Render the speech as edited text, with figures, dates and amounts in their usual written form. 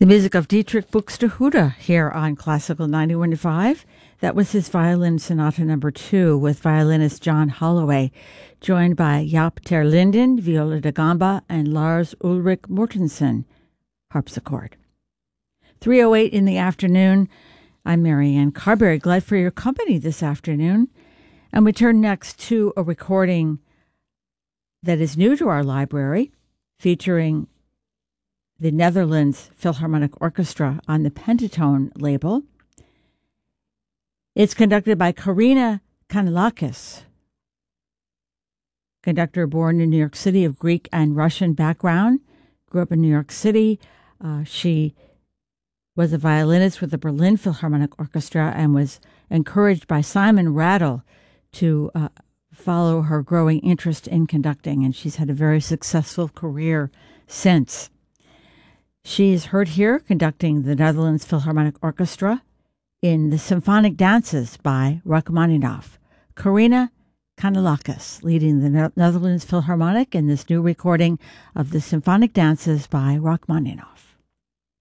The music of Dietrich Buxtehude here on Classical 91.5. That was his Violin Sonata No. 2 with violinist John Holloway, joined by Jaap ter Linden, viola da gamba, and Lars Ulrik Mortensen, harpsichord. 3:08 in the afternoon. I'm Marianne Carberry, glad for your company this afternoon. And we turn next to a recording that is new to our library, featuring the Netherlands Philharmonic Orchestra on the Pentatone label. It's conducted by Karina Kanellakis, conductor born in New York City of Greek and Russian background, grew up in New York City. She was a violinist with the Berlin Philharmonic Orchestra and was encouraged by Simon Rattle to follow her growing interest in conducting, and she's had a very successful career since. She is heard here conducting the Netherlands Philharmonic Orchestra in the Symphonic Dances by Rachmaninoff. Karina Kanellakis leading the Netherlands Philharmonic in this new recording of the Symphonic Dances by Rachmaninoff.